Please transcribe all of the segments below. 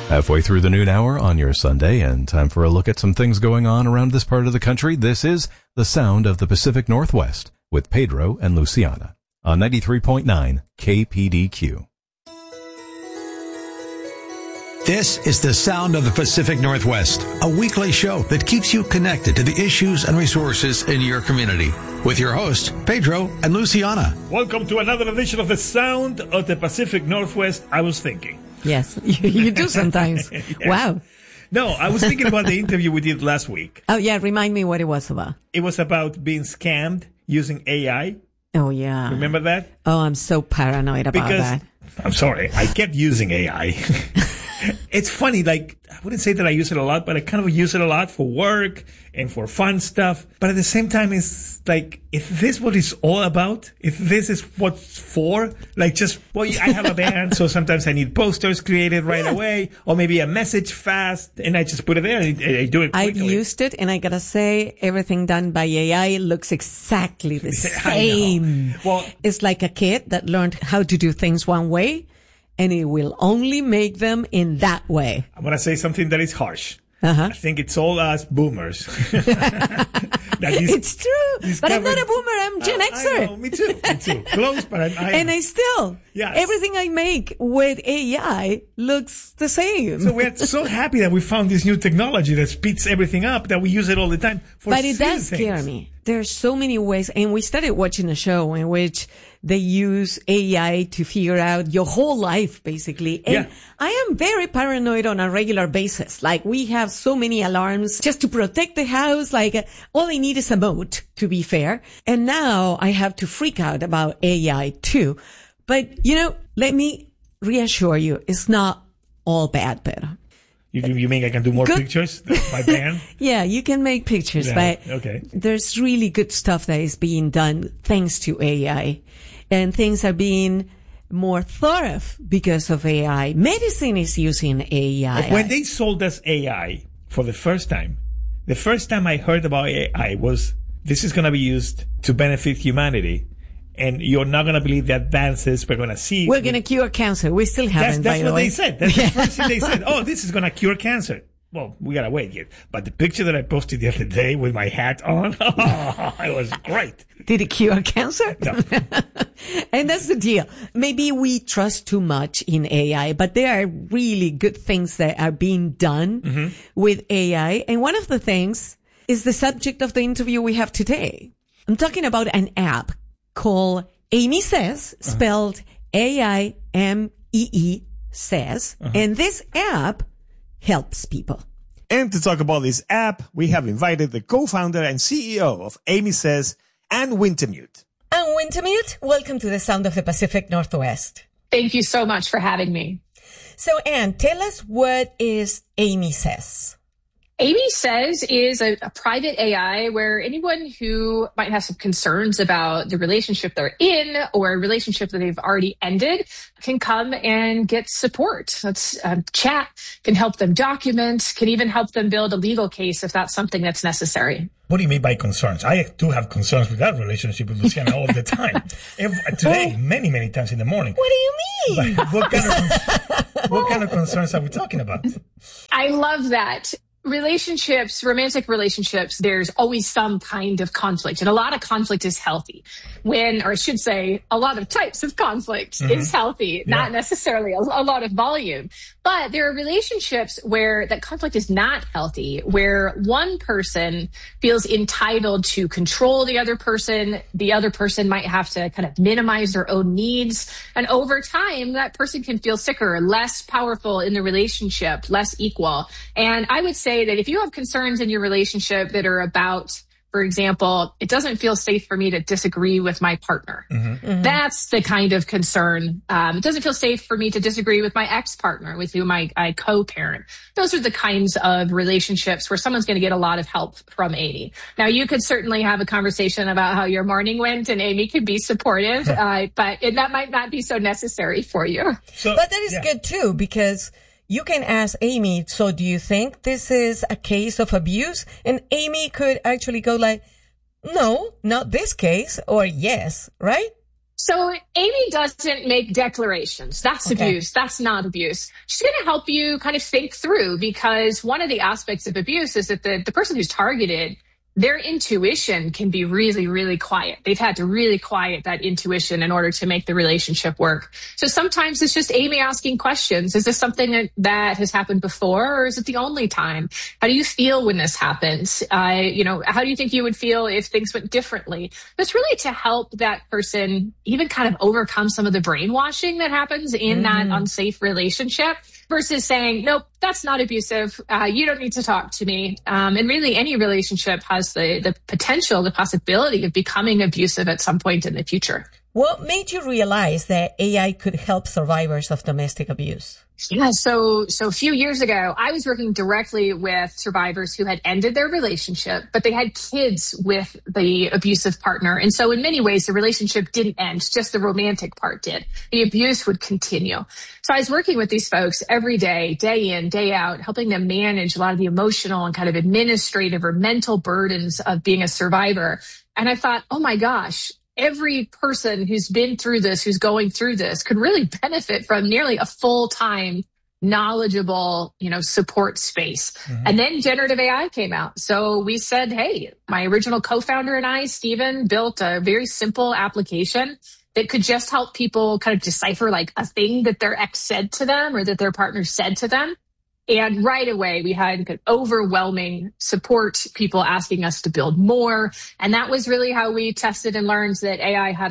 Halfway through the noon hour on your Sunday, and time for a look at some things going on around this part of the country. This is The Sound of the Pacific Northwest with Pedro and Luciana on 93.9 KPDQ. This is The Sound of the Pacific Northwest, a weekly show that keeps you connected to the issues and resources in your community. With your hosts, Pedro and Luciana. Welcome to another edition of The Sound of the Pacific Northwest. I was thinking. Yes, you do sometimes. Yes. Wow. No, I was thinking about the interview we did last week. Oh, yeah. Remind me what it was about. It was about being scammed using AI. Oh, yeah. Remember that? Oh, I'm so paranoid about that. I'm sorry. I kept using AI. It's funny, like, I wouldn't say that I use it a lot, but I kind of use it a lot for work and for fun stuff. But at the same time, it's like, if this is what it's all about, if this is what's for, like just, well, I have a band, so sometimes I need posters created right away, or maybe a message fast, and I just put it there and I do it quickly. I've used it, and I gotta say, everything done by AI looks exactly the same. Well, it's like a kid that learned how to do things one way, and it will only make them in that way. I'm going to say something that is harsh. I think it's all us boomers. It's true. But I'm not a boomer. I'm Gen Xer. I know, me too. Close, but And I still, everything I make with AI looks the same. So we're so happy that we found this new technology that speeds everything up, that we use it all the time. But it does scare me. There's so many ways, and we started watching a show in which they use AI to figure out your whole life, basically. And I am very paranoid on a regular basis. Like, we have so many alarms just to protect the house. Like, all I need is a moat, to be fair. And now I have to freak out about AI too. But, let me reassure you, it's not all bad, Pedro. You mean I can do more pictures by band? Yeah, you can make pictures, but there's really good stuff that is being done thanks to AI. And things are being more thought of because of AI. Medicine is using AI. When they sold us AI for the first time I heard about AI was, this is going to be used to benefit humanity. And you're not going to believe the advances we're going to see. We're going to cure cancer. We still haven't, by the way. That's what they said. That's the first thing they said. Oh, this is going to cure cancer. Well, we got to wait yet. But the picture that I posted the other day with my hat on, it was great. Did it cure cancer? No. And that's the deal. Maybe we trust too much in AI, but there are really good things that are being done with AI. And one of the things is the subject of the interview we have today. I'm talking about an app called Amy Says, spelled AIMEE Says. And this app helps people. And to talk about this app, we have invited the co-founder and CEO of Amy Says, Ann Wintemute. Ann Wintemute, welcome to the Sound of the Pacific Northwest. Thank you so much for having me. So, Ann, tell us, what is Amy Says? Amy Says is a private AI where anyone who might have some concerns about the relationship they're in or a relationship that they've already ended can come and get support. Let's chat, can help them document, can even help them build a legal case if that's something that's necessary. What do you mean by concerns? I do have concerns with that relationship with Luciana all the time. Today, many, many times in the morning. What do you mean? What kind of concerns are we talking about? I love that. Relationships, romantic relationships, there's always some kind of conflict. And a lot of conflict is healthy. Or I should say, a lot of types of conflict is healthy, not necessarily a lot of volume. But there are relationships where that conflict is not healthy, where one person feels entitled to control the other person. The other person might have to kind of minimize their own needs. And over time, that person can feel sicker, less powerful in the relationship, less equal. And I would say that if you have concerns in your relationship that are about, for example, it doesn't feel safe for me to disagree with my partner. That's the kind of concern. It doesn't feel safe for me to disagree with my ex-partner, with whom I co-parent. Those are the kinds of relationships where someone's going to get a lot of help from Amy. Now, you could certainly have a conversation about how your morning went, and Amy could be supportive, but that might not be so necessary for you. But that is good too, because you can ask Amy, so do you think this is a case of abuse? And Amy could actually go like, no, not this case, or yes, right? So Amy doesn't make declarations. That's abuse. That's not abuse. She's going to help you kind of think through, because one of the aspects of abuse is that the person who's targeted, their intuition can be really, really quiet. They've had to really quiet that intuition in order to make the relationship work. So sometimes it's just Amy asking questions. Is this something that has happened before, or is it the only time? How do you feel when this happens? How do you think you would feel if things went differently? It's really to help that person even kind of overcome some of the brainwashing that happens in that unsafe relationship, versus saying, nope, that's not abusive. You don't need to talk to me. And really, any relationship has the potential, the possibility of becoming abusive at some point in the future. What made you realize that AI could help survivors of domestic abuse? Yeah, so a few years ago, I was working directly with survivors who had ended their relationship, but they had kids with the abusive partner. And so in many ways, the relationship didn't end, just the romantic part did. The abuse would continue. So I was working with these folks every day, day in, day out, helping them manage a lot of the emotional and kind of administrative or mental burdens of being a survivor. And I thought, oh my gosh, every person who's been through this, who's going through this, could really benefit from nearly a full-time, knowledgeable, support space. And then generative AI came out. So we said, hey, my original co-founder and I, Stephen, built a very simple application that could just help people kind of decipher like a thing that their ex said to them or that their partner said to them. And right away, we had overwhelming support, people asking us to build more. And that was really how we tested and learned that AI had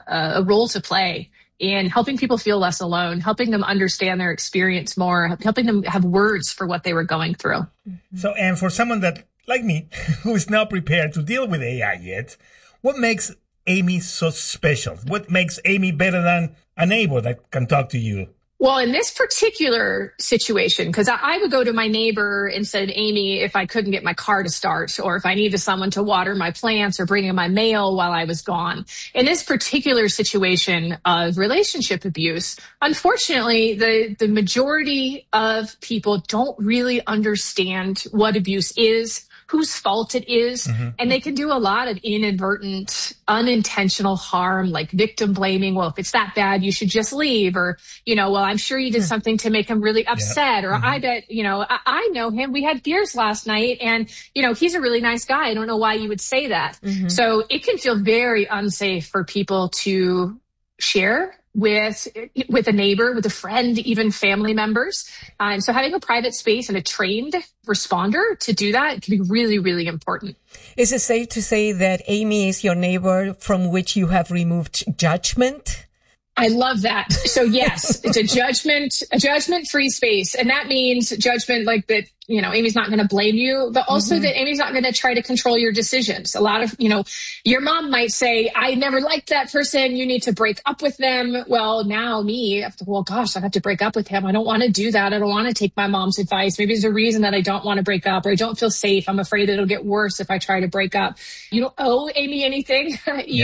a role to play in helping people feel less alone, helping them understand their experience more, helping them have words for what they were going through. So, and for someone that, like me, who is not prepared to deal with AI yet, what makes Amy so special? What makes Amy better than a neighbor that can talk to you? Well, in this particular situation, because I would go to my neighbor instead of Amy if I couldn't get my car to start, or if I needed someone to water my plants or bring in my mail while I was gone. In this particular situation of relationship abuse, unfortunately, the majority of people don't really understand what abuse is, whose fault it is, and they can do a lot of inadvertent, unintentional harm, like victim blaming. Well, if it's that bad, you should just leave. Or, well, I'm sure you did something to make him really upset. Or I bet, I know him. We had beers last night and, he's a really nice guy. I don't know why you would say that. So it can feel very unsafe for people to share with a neighbor, with a friend, even family members. And so having a private space and a trained responder to do that can be really, really important. Is it safe to say that Amy is your neighbor from which you have removed judgment? I love that. So yes, it's a judgment-free space. And that means judgment like that, Amy's not going to blame you, but also that Amy's not going to try to control your decisions. A lot of, your mom might say, I never liked that person. You need to break up with them. Well, now I have to break up with him. I don't want to do that. I don't want to take my mom's advice. Maybe there's a reason that I don't want to break up, or I don't feel safe. I'm afraid it'll get worse if I try to break up. You don't owe Amy anything.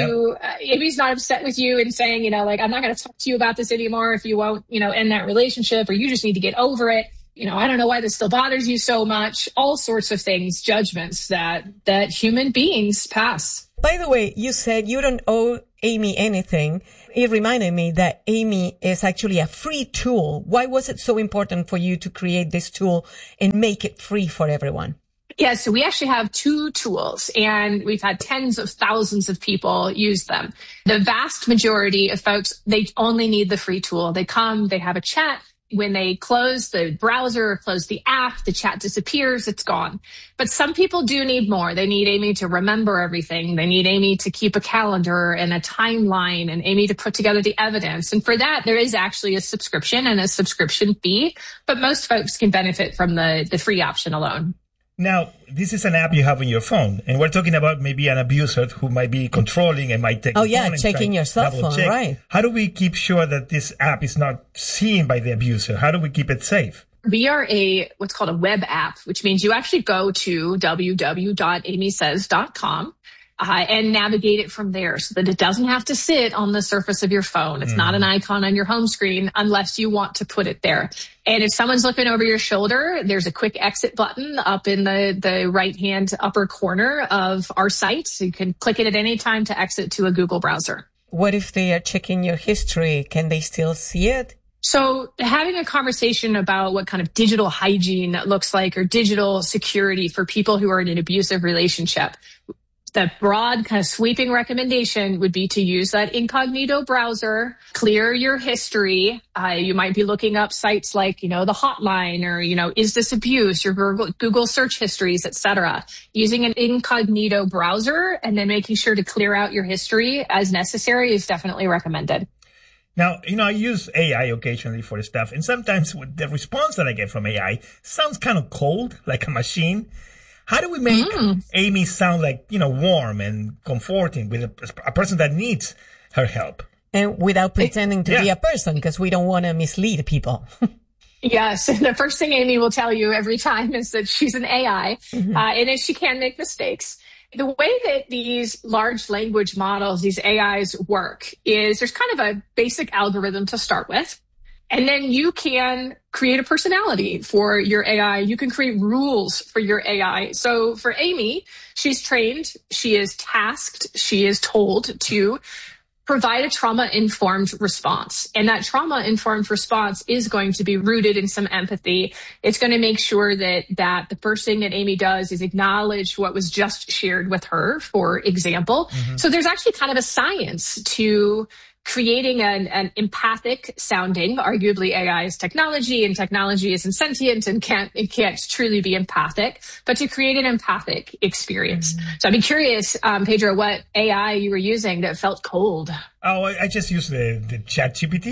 Amy's not upset with you and saying, I'm not going to talk to you about this anymore if you won't, end that relationship, or you just need to get over it. I don't know why this still bothers you so much. All sorts of things, judgments that human beings pass. By the way, you said you don't owe Amy anything. It reminded me that Amy is actually a free tool. Why was it so important for you to create this tool and make it free for everyone? Yeah, so we actually have 2 tools, and we've had tens of thousands of people use them. The vast majority of folks, they only need the free tool. They come, they have a chat. When they close the browser or close the app, the chat disappears, it's gone. But some people do need more. They need Amy to remember everything. They need Amy to keep a calendar and a timeline, and Amy to put together the evidence. And for that, there is actually a subscription and a subscription fee, but most folks can benefit from the free option alone. Now, this is an app you have on your phone, and we're talking about maybe an abuser who might be controlling and might take your phone and checking your cell phone, right? How do we keep sure that this app is not seen by the abuser? How do we keep it safe? We are what's called a web app, which means you actually go to www.amysays.com. And navigate it from there so that it doesn't have to sit on the surface of your phone. It's not an icon on your home screen unless you want to put it there. And if someone's looking over your shoulder, there's a quick exit button up in the right-hand upper corner of our site. So you can click it at any time to exit to a Google browser. what if they are checking your history? Can they still see it? So having a conversation about what kind of digital hygiene that looks like or digital security for people who are in an abusive relationship, the broad kind of sweeping recommendation would be to use that incognito browser, clear your history. You might be looking up sites like, the hotline or, is this abuse, your Google search histories, etc. Using an incognito browser and then making sure to clear out your history as necessary is definitely recommended. Now, I use AI occasionally for stuff, and sometimes the response that I get from AI sounds kind of cold, like a machine. How do we make Amy sound like, warm and comforting with a person that needs her help? And without pretending to be a person, because we don't want to mislead people. Yes. The first thing Amy will tell you every time is that she's an AI, and that she can make mistakes. The way that these large language models, these AIs work is there's kind of a basic algorithm to start with. And then you can create a personality for your AI. You can create rules for your AI. So for Amy, she's trained, she is tasked, she is told to provide a trauma-informed response. And that trauma-informed response is going to be rooted in some empathy. It's going to make sure that the first thing that Amy does is acknowledge what was just shared with her, for example. So there's actually kind of a science to creating an empathic sounding, arguably AI is technology and technology isn't sentient and it can't truly be empathic, but to create an empathic experience. So I'd be curious, Pedro, what AI you were using that felt cold. Oh, I just use the ChatGPT.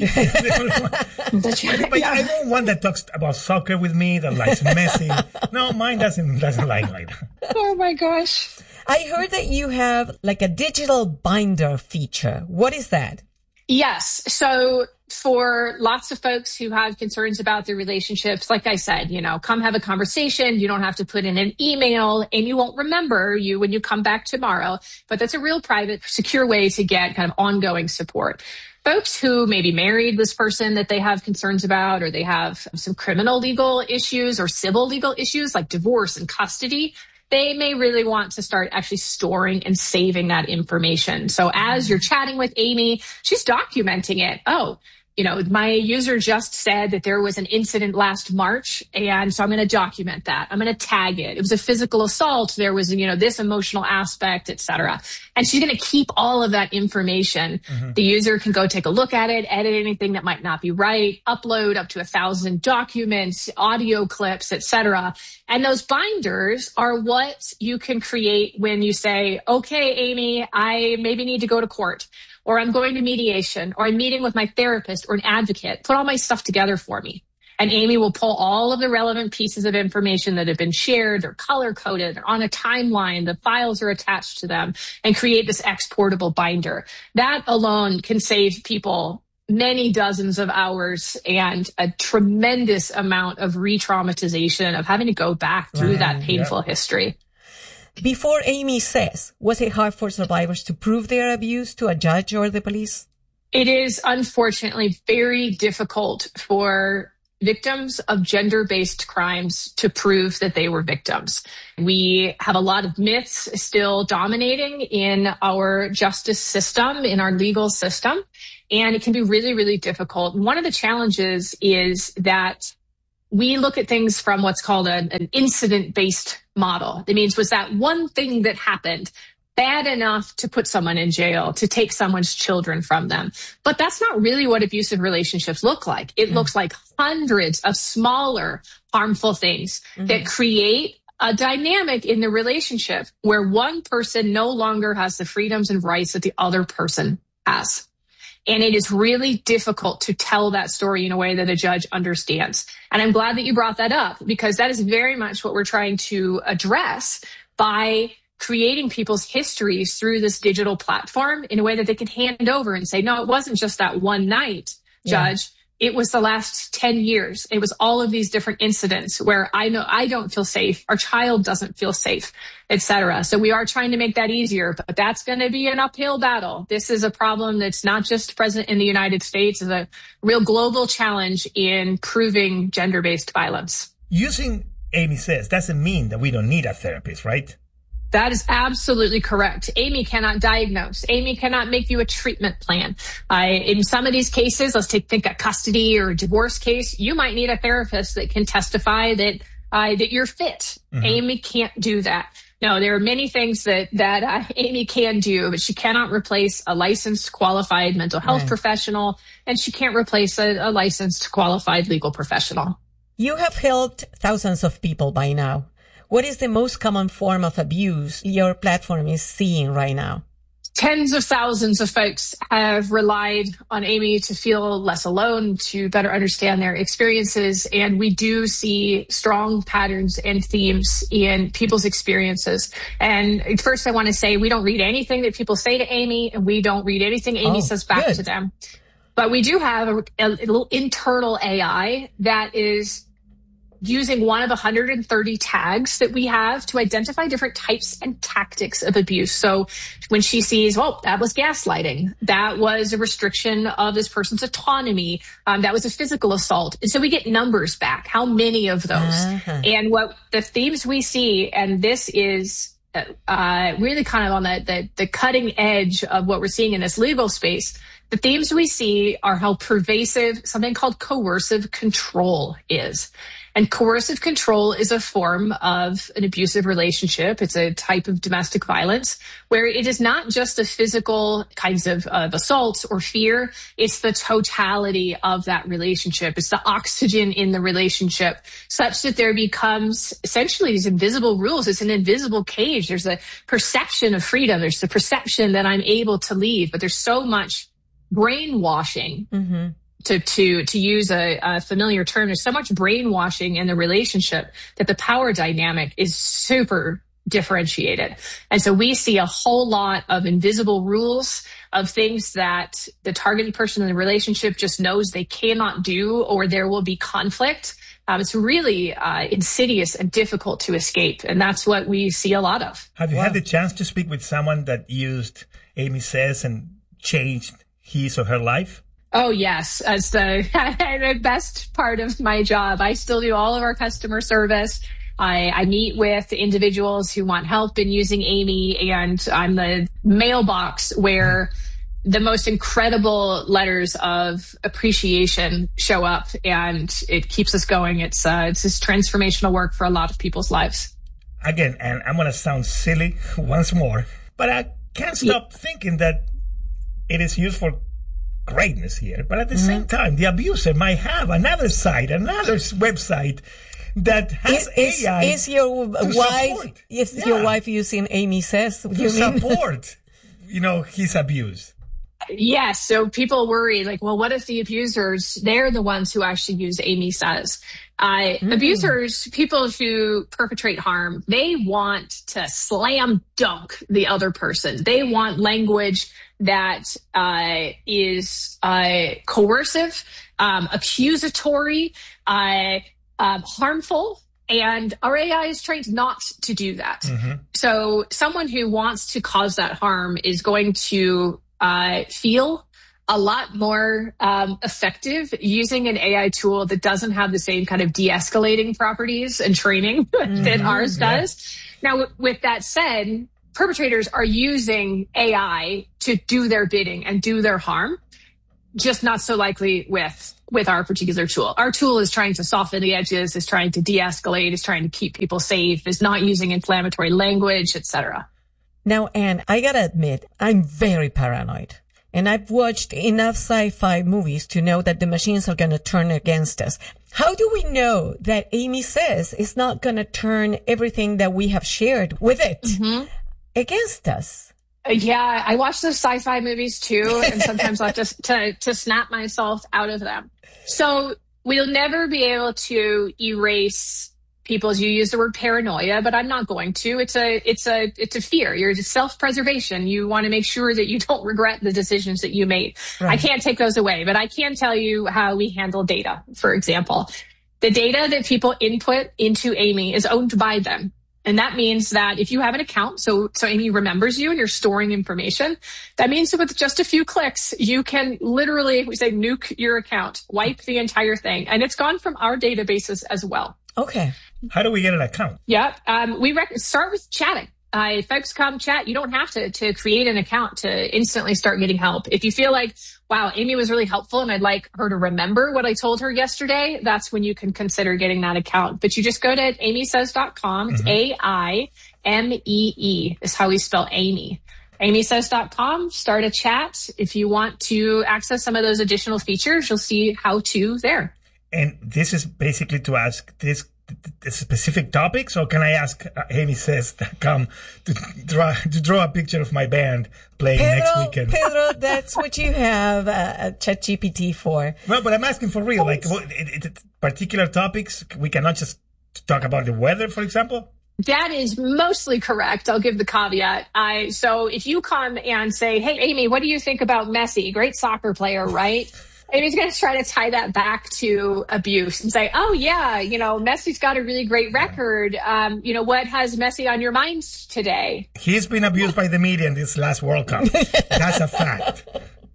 But I don't want that talks about soccer with me, that likes Messi. No, mine doesn't like that. Oh my gosh. I heard that you have like a digital binder feature. What is that? Yes. So for lots of folks who have concerns about their relationships, like I said, come have a conversation. You don't have to put in an email and you won't remember you when you come back tomorrow. But that's a real private, secure way to get kind of ongoing support. Folks who maybe married this person that they have concerns about, or they have some criminal legal issues or civil legal issues like divorce and custody, they may really want to start actually storing and saving that information. So as you're chatting with Amy, she's documenting it. Oh, my user just said that there was an incident last March, and so I'm going to document that. I'm going to tag it. It was a physical assault. There was, this emotional aspect, et cetera. And she's going to keep all of that information. The user can go take a look at it, edit anything that might not be right, upload up to 1,000 documents, audio clips, et cetera. And those binders are what you can create when you say, okay, Amy, I maybe need to go to court, or I'm going to mediation, or I'm meeting with my therapist or an advocate. Put all my stuff together for me. And Amy will pull all of the relevant pieces of information that have been shared, they're color-coded, they're on a timeline, the files are attached to them, and create this exportable binder. That alone can save people many dozens of hours and a tremendous amount of re-traumatization of having to go back through that painful history. Before Amy says, was it hard for survivors to prove their abuse to a judge or the police? It is unfortunately very difficult for victims of gender-based crimes to prove that they were victims. We have a lot of myths still dominating in our justice system, in our legal system, and it can be really, really difficult. One of the challenges is that we look at things from what's called an incident-based model. That means, was that one thing that happened bad enough to put someone in jail, to take someone's children from them? But that's not really what abusive relationships look like. It looks like hundreds of smaller harmful things that create a dynamic in the relationship where one person no longer has the freedoms and rights that the other person has. And it is really difficult to tell that story in a way that a judge understands. And I'm glad that you brought that up, because that is very much what we're trying to address by creating people's histories through this digital platform in a way that they can hand over and say, no, it wasn't just that one night, Judge. It was the last 10 years. It was all of these different incidents where I know I don't feel safe, our child doesn't feel safe, et cetera. So we are trying to make that easier, but that's going to be an uphill battle. This is a problem that's not just present in the United States. It's a real global challenge in proving gender-based violence. Using Amy Says doesn't mean that we don't need a therapist, right? That is absolutely correct. Amy cannot diagnose. Amy cannot make you a treatment plan. In some of these cases, let's think a custody or a divorce case, you might need a therapist that can testify that you're fit. Mm-hmm. Amy can't do that. No, there are many things that Amy can do, but she cannot replace a licensed, qualified mental health professional, and she can't replace a licensed, qualified legal professional. You have helped thousands of people by now. What is the most common form of abuse your platform is seeing right now? Tens of thousands of folks have relied on Amy to feel less alone, to better understand their experiences. And we do see strong patterns and themes in people's experiences. And first, I want to say we don't read anything that people say to Amy, and we don't read anything Amy says back to them. But we do have a little internal AI that is using one of 130 tags that we have to identify different types and tactics of abuse. So when she sees, well, that was gaslighting, that was a restriction of this person's autonomy, that was a physical assault. And so we get numbers back, how many of those. Uh-huh. And what the themes we see, and this is really kind of on the cutting edge of what we're seeing in this legal space, the themes we see are how pervasive something called coercive control is. And coercive control is a form of an abusive relationship. It's a type of domestic violence where it is not just the physical kinds of assaults or fear. It's the totality of that relationship. It's the oxygen in the relationship such that there becomes essentially these invisible rules. It's an invisible cage. There's a perception of freedom. There's the perception that I'm able to leave, but there's so much brainwashing. Mm-hmm. To use a familiar term, there's so much brainwashing in the relationship that the power dynamic is super differentiated. And so we see a whole lot of invisible rules of things that the targeted person in the relationship just knows they cannot do, or there will be conflict. It's really insidious and difficult to escape. And that's what we see a lot of. Have you had the chance to speak with someone that used Amy Says and changed his or her life? Oh, yes. As the best part of my job, I still do all of our customer service. I meet with individuals who want help in using Amy, and I'm the mailbox where the most incredible letters of appreciation show up, and it keeps us going. It's this transformational work for a lot of people's lives. Again, and I'm going to sound silly once more, but I can't stop thinking that it is used for greatness here, but at the same time, the abuser might have another site, another website that has AI. Is your wife? Is your wife using Amy Says? To support, his abuse. Yes. So people worry, like, well, what if the abusers, they're the ones who actually use Amy Says? Abusers, people who perpetrate harm, they want to slam dunk the other person. They want language that is coercive, accusatory, harmful. And our AI is trained not to do that. Mm-hmm. So someone who wants to cause that harm is going to feel a lot more effective using an AI tool that doesn't have the same kind of de-escalating properties and training that ours does. Now, with that said, perpetrators are using AI to do their bidding and do their harm, just not so likely with our particular tool. Our tool is trying to soften the edges, is trying to de-escalate, is trying to keep people safe, is not using inflammatory language, etc. Now, Anne, I gotta admit, I'm very paranoid. And I've watched enough sci-fi movies to know that the machines are going to turn against us. How do we know that Amy Says is not going to turn everything that we have shared with it against us? Yeah, I watch those sci-fi movies too, and sometimes I have to snap myself out of them. So we'll never be able to erase people's, you use the word paranoia, but I'm not going to. It's a fear. You're self-preservation. You want to make sure that you don't regret the decisions that you made. Right. I can't take those away, but I can tell you how we handle data. For example, the data that people input into Amy is owned by them. And that means that if you have an account, so Amy remembers you and you're storing information, that means that with just a few clicks, you can literally, we say, nuke your account, wipe the entire thing. And it's gone from our databases as well. Okay. How do we get an account? Yeah. We start with chatting. Folks come chat. You don't have to create an account to instantly start getting help. If you feel like, wow, Amy was really helpful and I'd like her to remember what I told her yesterday, that's when you can consider getting that account. But you just go to amysays.com. It's AIMEE is how we spell Amy. amysays.com, start a chat. If you want to access some of those additional features, you'll see how to there. And this is basically to ask this specific topics, or can I ask amysays.com to draw a picture of my band playing next weekend? Pedro, that's what you have ChatGPT for. No, but I'm asking for real. Like particular topics, we cannot just talk about the weather, for example. That is mostly correct. I'll give the caveat. So if you come and say, hey, Amy, what do you think about Messi? Great soccer player, right? Amy's going to try to tie that back to abuse and say, oh, yeah, Messi's got a really great record. What has Messi on your mind today? He's been abused by the media in this last World Cup. That's a fact.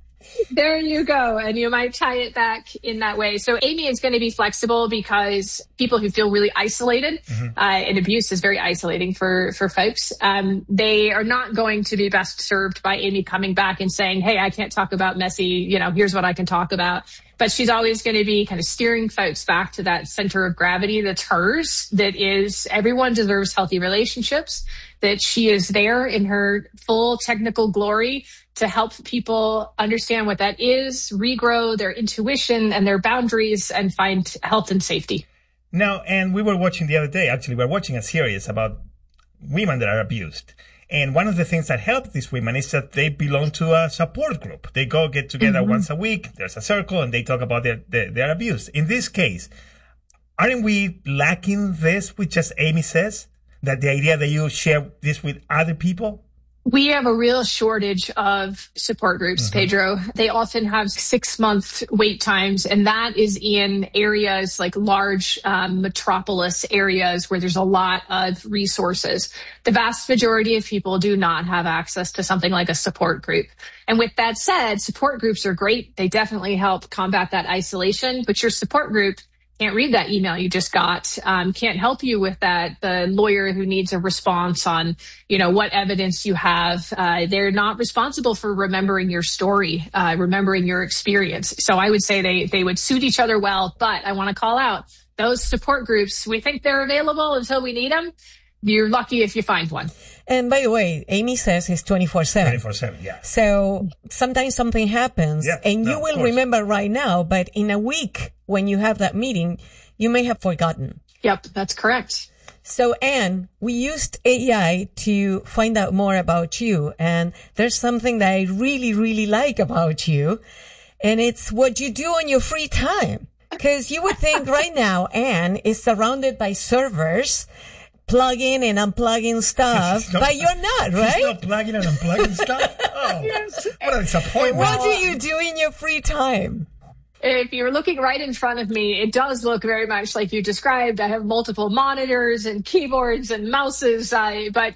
There you go. And you might tie it back in that way. So Amy is going to be flexible because people who feel really isolated, and abuse is very isolating for folks. They are not going to be best served by Amy coming back and saying, hey, I can't talk about Messi. Here's what I can talk about. But she's always going to be kind of steering folks back to that center of gravity that's hers, that is everyone deserves healthy relationships, that she is there in her full technical glory to help people understand what that is, regrow their intuition and their boundaries, and find health and safety. Now, and we were watching the other day, actually, we were watching a series about women that are abused. And one of the things that help these women is that they belong to a support group. They go get together once a week. There's a circle and they talk about their abuse. In this case, aren't we lacking this with just Amy Says? That the idea that you share this with other people? We have a real shortage of support groups, Pedro. They often have 6-month wait times, and that is in areas like large metropolis areas where there's a lot of resources. The vast majority of people do not have access to something like a support group. And with that said, support groups are great. They definitely help combat that isolation, but your support group can't read that email you just got, can't help you with that. The lawyer who needs a response on, what evidence you have, they're not responsible for remembering your story, remembering your experience. So I would say they would suit each other well, but I want to call out those support groups. We think they're available until we need them. You're lucky if you find one. And by the way, Amy Says it's 24/7. 24/7, yeah. So sometimes something happens and you will remember right now, but in a week when you have that meeting, you may have forgotten. Yep, that's correct. So, Anne, we used AI to find out more about you. And there's something that I really, really like about you. And it's what you do on your free time. Because you would think right now Anne is surrounded by servers, plugging and unplugging stuff, but you're not, right? She's not plugging and unplugging stuff? Oh, yes. What a disappointment. What do you do in your free time? If you're looking right in front of me, it does look very much like you described. I have multiple monitors and keyboards and mouses. But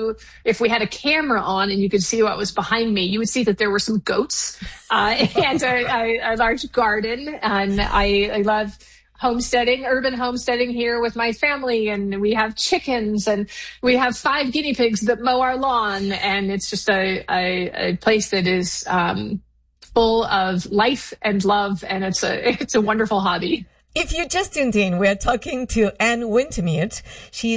if we had a camera on and you could see what was behind me, you would see that there were some goats and a large garden. And I love homesteading, urban homesteading here with my family, and we have chickens and we have 5 guinea pigs that mow our lawn, and it's just a place that is full of life and love, and it's a wonderful hobby. If you just tuned in, we're talking to Anne Wintemute. She's